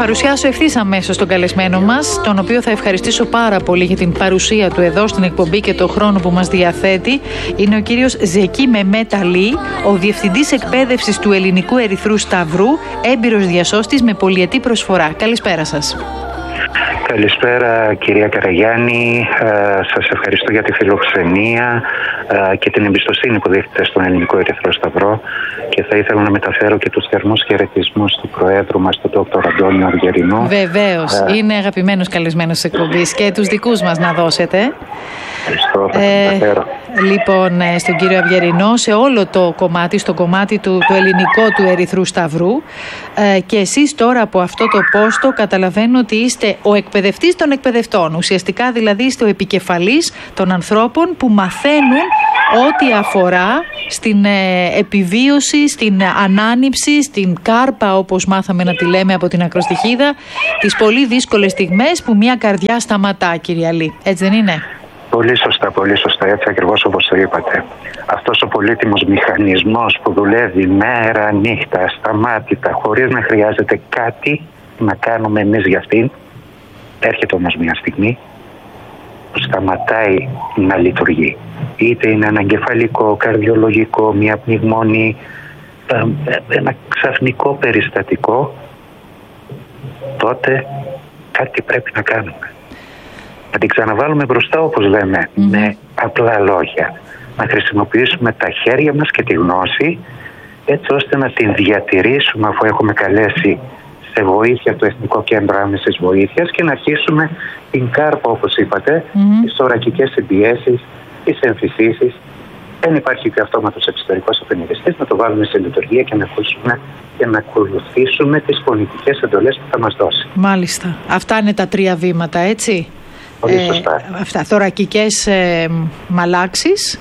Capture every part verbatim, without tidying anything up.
παρουσιάσω ευθύς αμέσως τον καλεσμένο μας, τον οποίο θα ευχαριστήσω πάρα πολύ για την παρουσία του εδώ στην εκπομπή και τον χρόνο που μας διαθέτει. Είναι ο κύριος Ζεκί Μεμέτ Αλή, ο Διευθυντής Εκπαίδευσης του Ελληνικού Ερυθρού Σταυρού, έμπειρος διασώστης με πολυετή προσφορά. Καλησπέρα σας. Καλησπέρα κυρία Καραγιάννη, ε, σας ευχαριστώ για τη φιλοξενία ε, και την εμπιστοσύνη που δείχνετε στον Ελληνικό Ερυθρό Σταυρό, και θα ήθελα να μεταφέρω και τους θερμούς χαιρετισμούς του Προέδρου μας, τον Δόκτωρο Αντώνιο Αυγερινό. Βεβαίως, ε, είναι αγαπημένος καλεσμένος της εκπομπής, και τους δικούς μας να δώσετε. Ευχαριστώ, θα ε, μεταφέρω. Λοιπόν, στον κύριο Αυγερινό, σε όλο το κομμάτι, στο κομμάτι του, το ελληνικό του Ερυθρού Σταυρού, ε, και εσείς τώρα από αυτό το πόστο καταλαβαίνω ότι είστε ο εκπαιδευτής των εκπαιδευτών. Ουσιαστικά δηλαδή είστε ο επικεφαλής των ανθρώπων που μαθαίνουν ό,τι αφορά στην ε, επιβίωση, στην ανάνυψη, στην κάρπα, όπως μάθαμε να τη λέμε από την ακροστιχίδα, τις πολύ δύσκολες στιγμές που μια καρδιά σταματά, κύριε Αλή. Έτσι δεν είναι? Πολύ σωστά, πολύ σωστά, έτσι ακριβώς όπως το είπατε. Αυτός ο πολύτιμος μηχανισμός που δουλεύει μέρα, νύχτα, ασταμάτητα, χωρίς να χρειάζεται κάτι να κάνουμε εμείς για αυτήν, έρχεται όμως μια στιγμή που σταματάει να λειτουργεί. Είτε είναι ένα εγκεφαλικό, καρδιολογικό, μια πνιγμόνη, ένα ξαφνικό περιστατικό, τότε κάτι πρέπει να κάνουμε. Να την ξαναβάλουμε μπροστά, όπως λέμε, mm-hmm. με απλά λόγια. Να χρησιμοποιήσουμε τα χέρια μας και τη γνώση, έτσι ώστε να την διατηρήσουμε, αφού έχουμε καλέσει σε βοήθεια το Εθνικό Κέντρο Άμεσης Βοήθειας, και να αρχίσουμε την κάρπα, όπως είπατε, mm-hmm. τις θωρακικές συμπιέσεις, τις εμφυσίσεις. Δεν υπάρχει και αυτόματος εξωτερικός απενεργιστής, να το βάλουμε σε λειτουργία και να ακούσουμε και να ακολουθήσουμε τις πολιτικές εντολές που θα μας δώσει. Μάλιστα. Αυτά είναι τα τρία βήματα, έτσι. Πολύ σωστά. Ε, αυτά, θωρακικές ε, μαλάξεις,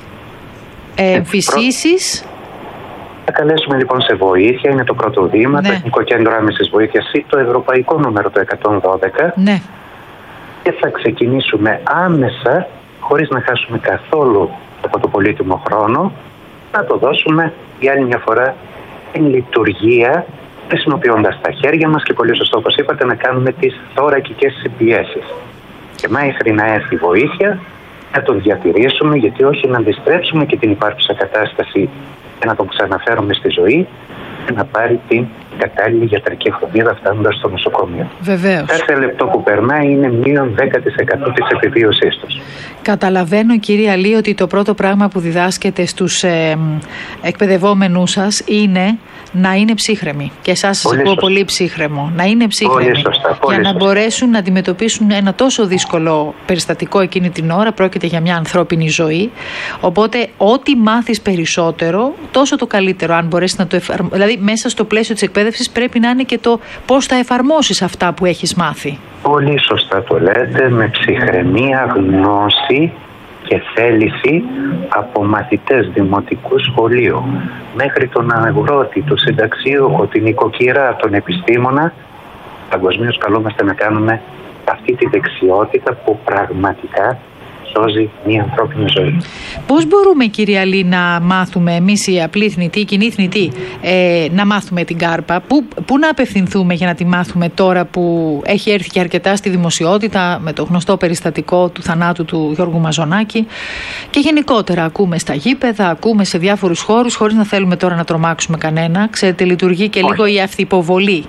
εμφυσίσεις. Ε, θα καλέσουμε λοιπόν σε βοήθεια, είναι το πρώτο βήμα, ναι. Το Εθνικό Κέντρο Άμεσης Βοήθειας ή το ευρωπαϊκό νούμερο, το εκατόν δώδεκα. Ναι. Και θα ξεκινήσουμε άμεσα, χωρίς να χάσουμε καθόλου από το πολύτιμο χρόνο, να το δώσουμε για άλλη μια φορά την λειτουργία, χρησιμοποιώντας τα χέρια μας και, πολύ σωστό όπως είπατε, να κάνουμε τις θωρακικές συμπιέσεις. Και μέχρι να έρθει βοήθεια να τον διατηρήσουμε, γιατί όχι να αντιστρέψουμε και την υπάρχουσα κατάσταση και να τον ξαναφέρουμε στη ζωή και να πάρει την κατάλληλη γιατρική φροντίδα φτάνοντας στο νοσοκομείο. Βεβαίως. Κάθε λεπτό που περνάει είναι μείον δέκα τοις εκατό της επιβίωσής τους. Καταλαβαίνω, κύριε Αλή, ότι το πρώτο πράγμα που διδάσκεται στους ε, εκπαιδευόμενούς σας είναι να είναι ψύχρεμοι. Και εσάς σας ακούω πολύ ψύχρεμο. Να είναι ψύχρεμοι. Πολύ σωστά, πολύ για να σωστά. μπορέσουν να αντιμετωπίσουν ένα τόσο δύσκολο περιστατικό εκείνη την ώρα. Πρόκειται για μια ανθρώπινη ζωή. Οπότε, ό,τι μάθεις περισσότερο, τόσο το καλύτερο. Αν μπορέσεις να το εφαρμόσεις. Δηλαδή, μέσα στο πλαίσιο της εκπαίδευσης πρέπει να είναι και το πώς θα εφαρμόσεις αυτά που έχεις μάθει. Πολύ σωστά το λέτε, με ψυχραιμία, γνώση και θέληση από μαθητές δημοτικού σχολείου μέχρι τον αγρότη, τον συνταξίουχο, την οικοκυρά, τον επιστήμονα. Παγκοσμίως καλούμαστε να κάνουμε αυτή τη δεξιότητα που πραγματικά σώζει μια ανθρώπινη ζωή. Πώς μπορούμε, κύριε Αλή, να μάθουμε εμείς οι απλοί θνητοί, οι κοινοί θνητοί, ε, να μάθουμε την κάρπα? Πού, πού να απευθυνθούμε για να τη μάθουμε τώρα που έχει έρθει και αρκετά στη δημοσιότητα με το γνωστό περιστατικό του θανάτου του Γιώργου Μαζονάκη, και γενικότερα ακούμε στα γήπεδα, ακούμε σε διάφορους χώρους, χωρίς να θέλουμε τώρα να τρομάξουμε κανένα. Ξέρετε, λειτουργεί και λίγο η αυθυποβολή.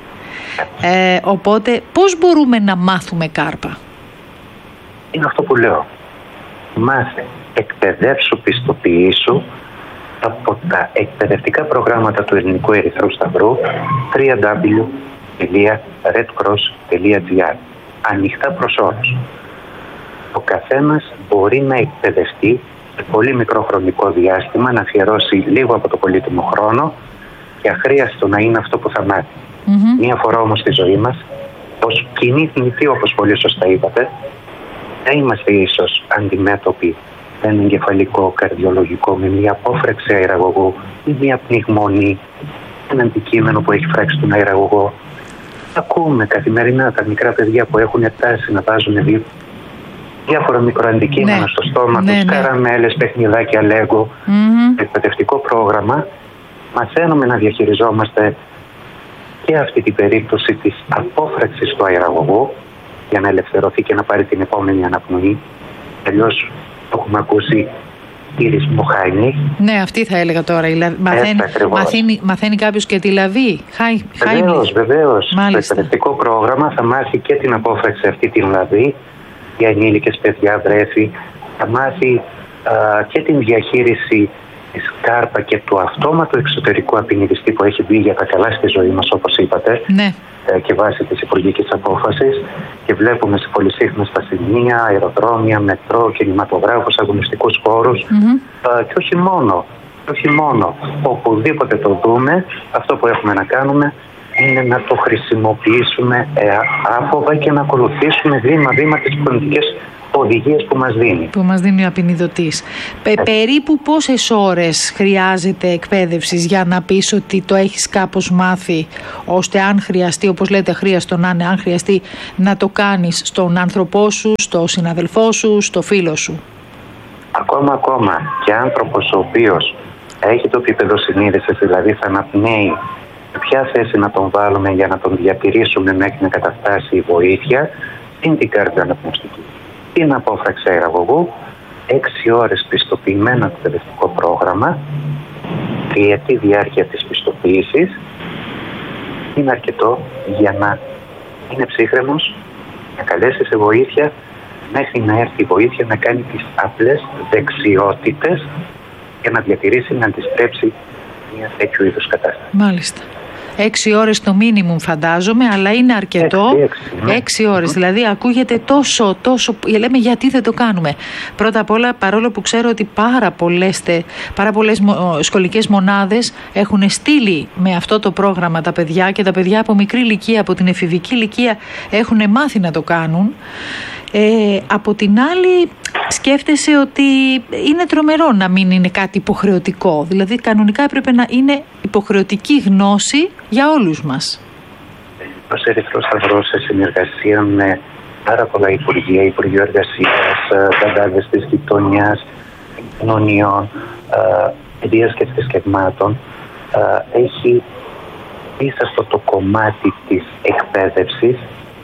Ε, οπότε, πώς μπορούμε να μάθουμε κάρπα? Είναι αυτό που λέω. Μάθε, εκπαιδεύσου, πιστοποιήσου από τα εκπαιδευτικά προγράμματα του Ελληνικού Ερυθρού Σταυρού, double-u double-u double-u τελεία red cross τελεία gr. Ανοιχτά προς όλους. Ο καθένας μπορεί να εκπαιδευτεί σε πολύ μικρό χρονικό διάστημα, να αφιερώσει λίγο από το πολύτιμο χρόνο και αχρίαστο να είναι αυτό που θα μάθει. Mm-hmm. Μία φορά όμως στη ζωή μας, ως κοινή θνητή, όπως πολύ σωστά είπατε, θα είμαστε ίσως αντιμέτωποι με ένα εγκεφαλικό, καρδιολογικό, με μια απόφρεξη αεραγωγού ή μια πνιγμονή, ένα αντικείμενο που έχει φράξει τον αεραγωγό. Ακούμε καθημερινά τα μικρά παιδιά που έχουν τάση να βάζουν διάφορα μικροαντικείμενα ναι. στο στόμα ναι, τους, ναι. καραμέλες, παιχνιδάκια, λέγκο. Mm-hmm. Εκπαιδευτικό πρόγραμμα, μαθαίνουμε να διαχειριζόμαστε και αυτή την περίπτωση της απόφραξης του αεραγωγού για να ελευθερωθεί και να πάρει την επόμενη αναπνοή. Αλλιώς το έχουμε ακούσει Ήρης Μοχάινη. Ναι, αυτή θα έλεγα τώρα. Μαθαίνει, μαθαίνει, μαθαίνει κάποιος και τη λαβή. Βεβαίως, βεβαίως. Το εκπαιδευτικό πρόγραμμα θα μάθει και την απόφραξη αυτή την λαβή για ενήλικες, παιδιά, βρέφη. Θα μάθει α, και την διαχείριση της κάρπα και του αυτόματου εξωτερικού απεινιδιστή που έχει μπει για τα καλά στη ζωή μας, όπως είπατε. Ναι. Και βάσει της υπουργικής απόφασης, και βλέπουμε σε πολυσύχναστα σημεία, αεροδρόμια, μετρό, κινηματογράφους, αγωνιστικούς χώρους, mm-hmm. και όχι μόνο, όχι μόνο. Οπουδήποτε το δούμε, αυτό που έχουμε να κάνουμε είναι να το χρησιμοποιήσουμε ε, άφοβα και να ακολουθήσουμε βήμα-βήμα τις πολιτικές οδηγίες που μας δίνει. Που μας δίνει ο απεινιδωτής. Πε, περίπου πόσες ώρες χρειάζεται εκπαίδευσης για να πεις ότι το έχεις κάπως μάθει, ώστε αν χρειαστεί, όπως λέτε χρειαστό να είναι, αν χρειαστεί να το κάνεις στον άνθρωπό σου, στο συναδελφό σου, στο φίλο σου? Ακόμα, ακόμα και άνθρωπος ο οποίος έχει το επίπεδο συνείδησης, δηλαδή θα αναπνέει, σε ποια θέση να τον βάλουμε για να τον διατηρήσουμε μέχρι να καταφτάσει η βοήθεια, είναι την καρδιοαναπνευστική. Την απόφραξη αεραγωγού, έξι ώρες πιστοποιημένο εκπαιδευτικό πρόγραμμα, τριετή διάρκεια της πιστοποίησης, είναι αρκετό για να είναι ψύχρεμος, να καλέσει σε βοήθεια, μέχρι να έρθει η βοήθεια να κάνει τις απλές δεξιότητες και να διατηρήσει, να αντιστρέψει μια τέτοιου είδους κατάσταση. Μάλιστα. Έξι ώρες το μίνιμουμ φαντάζομαι, αλλά είναι αρκετό. Έξι, έξι, ναι. έξι ώρες, δηλαδή ακούγεται τόσο, τόσο, λέμε γιατί δεν το κάνουμε. Πρώτα απ' όλα, παρόλο που ξέρω ότι πάρα πολλές, πάρα πολλές σχολικές μονάδες έχουν στείλει με αυτό το πρόγραμμα τα παιδιά, και τα παιδιά από μικρή ηλικία, από την εφηβική ηλικία έχουν μάθει να το κάνουν. Ε, από την άλλη σκέφτεσαι ότι είναι τρομερό να μην είναι κάτι υποχρεωτικό. Δηλαδή κανονικά έπρεπε να είναι υποχρεωτική γνώση για όλους μας. Ο Ερυθρός Σταυρός, σε συνεργασία με πάρα πολλά υπουργεία, Υπουργείο Εργασίας, Καντάδες της Γειτονιάς, Κοινωνιών, Παιδείας και Θρησκευμάτων, έχει μέσα στο το κομμάτι της εκπαίδευσης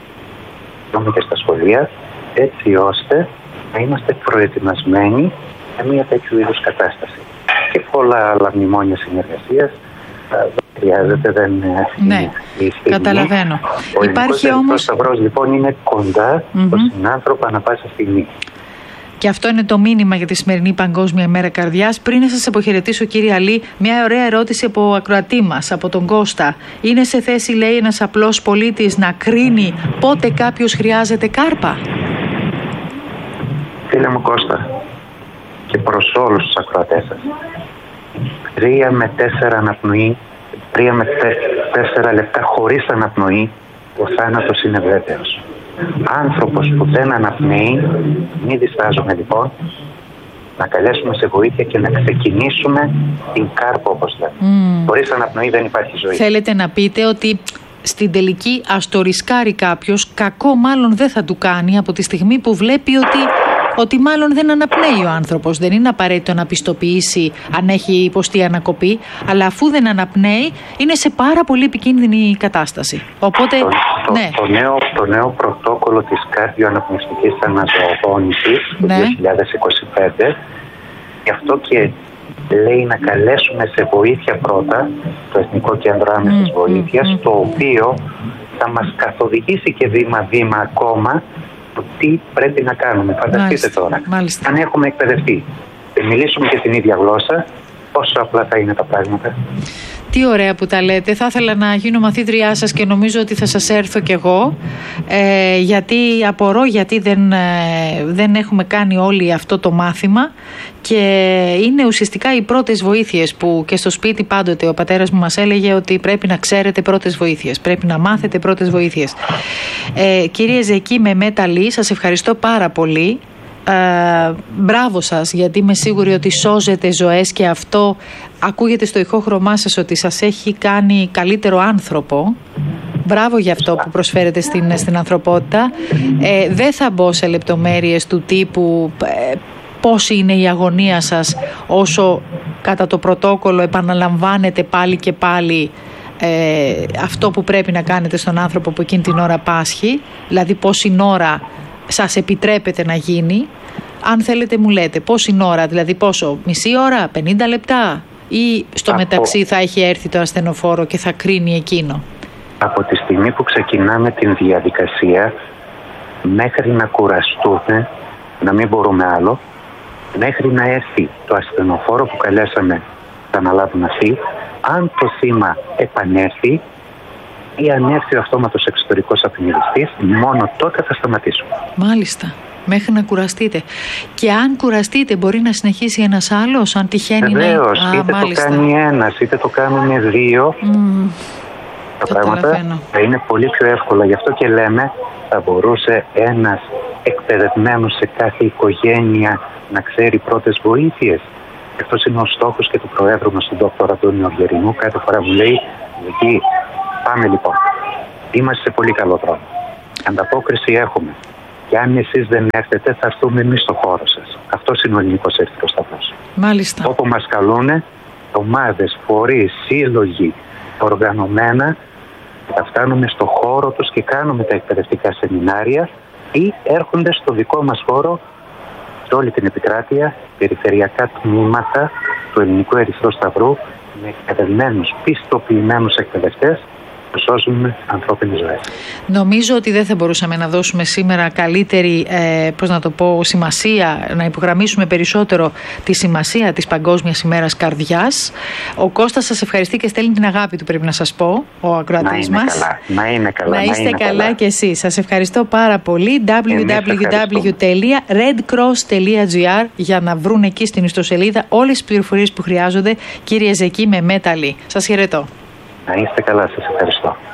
και στα σχολεία, έτσι ώστε να είμαστε προετοιμασμένοι για μια τέτοιου είδους κατάσταση. Και πολλά άλλα μνημόνια συνεργασίας δεν χρειάζεται, δεν ναι, είναι η στιγμή. Καταλαβαίνω. Ο Υπάρχει όμως... Σταυρός λοιπόν είναι κοντά mm-hmm. στον συνάνθρωπο ανά πάσα στιγμή. Και αυτό είναι το μήνυμα για τη σημερινή Παγκόσμια Μέρα Καρδιάς. Πριν να σας αποχαιρετήσω, κύριε Αλή, μια ωραία ερώτηση από ακροατή μας, από τον Κώστα. Είναι σε θέση, λέει, ένας απλός πολίτης να κρίνει πότε κάποιος χρειάζεται κάρπα? Φίλε μου Κώστα, και προς όλους τους ακροατές σας, τρία με τέσσερα αναπνοή, τρία με τέσσερα λεπτά χωρίς αναπνοή, ο θάνατος είναι βέβαιος. Άνθρωπος που δεν αναπνέει, μην διστάζουμε λοιπόν να καλέσουμε σε βοήθεια και να ξεκινήσουμε την κάρπα, όπως λέμε. Mm. Χωρίς αναπνοή δεν υπάρχει ζωή. Θέλετε να πείτε ότι στην τελική ας το ρισκάρει κάποιος, κακό μάλλον δεν θα του κάνει από τη στιγμή που βλέπει ότι, ότι μάλλον δεν αναπνέει ο άνθρωπος. Δεν είναι απαραίτητο να πιστοποιήσει αν έχει υποστεί ανακοπή, αλλά αφού δεν αναπνέει είναι σε πάρα πολύ επικίνδυνη κατάσταση. Οπότε, το, το, ναι. το, νέο, το νέο πρωτόκολλο της καρδιοαναπνευστικής αναζωογόνησης του ναι. δύο χιλιάδες είκοσι πέντε, γι' αυτό και λέει να καλέσουμε σε βοήθεια πρώτα το Εθνικό Κέντρο Άμεσης mm, Βοήθειας, mm, το οποίο θα μας καθοδηγήσει και βήμα-βήμα ακόμα το τι πρέπει να κάνουμε. Φανταστείτε μάλιστα, τώρα, μάλιστα. αν έχουμε εκπαιδευτεί και μιλήσουμε και την ίδια γλώσσα, πόσο απλά θα είναι τα πράγματα. Τι ωραία που τα λέτε. Θα ήθελα να γίνω μαθήτριά σας και νομίζω ότι θα σας έρθω κι εγώ, ε, γιατί απορώ γιατί δεν, ε, δεν έχουμε κάνει όλοι αυτό το μάθημα, και είναι ουσιαστικά οι πρώτες βοήθειες που και στο σπίτι πάντοτε ο πατέρας μου μας έλεγε ότι πρέπει να ξέρετε πρώτες βοήθειες, πρέπει να μάθετε πρώτες βοήθειες. Ε, κύριε Ζεκή με Μέταλη, σας ευχαριστώ πάρα πολύ. Ε, μπράβο σας, γιατί είμαι σίγουρη ότι σώζετε ζωές και αυτό ακούγεται στο ηχόχρωμά σας ότι σας έχει κάνει καλύτερο άνθρωπο. Μπράβο για αυτό που προσφέρετε στην, στην ανθρωπότητα. Ε, δεν θα μπω σε λεπτομέρειες του τύπου ε, πώς είναι η αγωνία σας όσο κατά το πρωτόκολλο επαναλαμβάνετε πάλι και πάλι ε, αυτό που πρέπει να κάνετε στον άνθρωπο που εκείνη την ώρα πάσχει, δηλαδή πόση ώρα σας επιτρέπετε να γίνει. Αν θέλετε μου λέτε πόση ώρα, δηλαδή πόσο, μισή ώρα, πενήντα λεπτά, ή στο από... μεταξύ θα έχει έρθει το ασθενοφόρο και θα κρίνει εκείνο. Από τη στιγμή που ξεκινάμε την διαδικασία μέχρι να κουραστούμε, να μην μπορούμε άλλο, μέχρι να έρθει το ασθενοφόρο που καλέσαμε να αναλάβουν αυτοί, αν το θύμα επανέλθει ή αν έρθει ο αυτόματος εξωτερικός απεινιδιστής, μόνο τότε θα σταματήσουμε. Μάλιστα. Μέχρι να κουραστείτε. Και αν κουραστείτε, μπορεί να συνεχίσει ένας άλλος, αν τυχαίνει. Βεβαίως, να... είτε μάλιστα. το κάνει ένας, είτε το κάνουν δύο. Mm, τα πράγματα θα είναι πολύ πιο εύκολα. Γι' αυτό και λέμε, θα μπορούσε ένας εκπαιδευμένος σε κάθε οικογένεια να ξέρει πρώτες βοήθειες. Αυτός είναι ο στόχος και του Προέδρου μας, τον Δόκτωρα Αντώνιο Αυγερινού. Κάθε φορά μου λέει, εκεί πάμε λοιπόν. Είμαστε σε πολύ καλό δρόμο. Ανταπόκριση έχουμε. Και αν εσείς δεν έρθετε, θα έρθουμε εμείς στο χώρο σας. Αυτός είναι ο Ελληνικός Ερυθρός Σταυρός. Μάλιστα. Όπου μας καλούνε, ομάδες, φορείς, σύλλογοι, οργανωμένα, θα φτάνουμε στο χώρο τους και κάνουμε τα εκπαιδευτικά σεμινάρια ή έρχονται στο δικό μας χώρο, σε όλη την επικράτεια, περιφερειακά τμήματα του Ελληνικού Ερυθρού Σταυρού, με εκπαιδευμένους, πιστοποιημένους εκπαιδευτές, που σώζουμε ανθρώπινες ζωές. Νομίζω ότι δεν θα μπορούσαμε να δώσουμε σήμερα καλύτερη, ε, πώς να το πω, σημασία, να υπογραμμίσουμε περισσότερο τη σημασία της Παγκόσμιας ημέρας Καρδιάς. Ο Κώστας σας ευχαριστεί και στέλνει την αγάπη του, πρέπει να σας πω, ο ακροατής μας. Καλά, να είναι καλά. Να είστε να είναι καλά, καλά και εσείς. Σας ευχαριστώ πάρα πολύ. double-u double-u double-u τελεία red cross τελεία gr για να βρουν εκεί στην ιστοσελίδα όλες τις πληροφορίες που χρειάζονται. Κύριε Ζεκή με Μέταλλη. Σας χαιρετώ. Να είστε καλά, σας ευχαριστώ.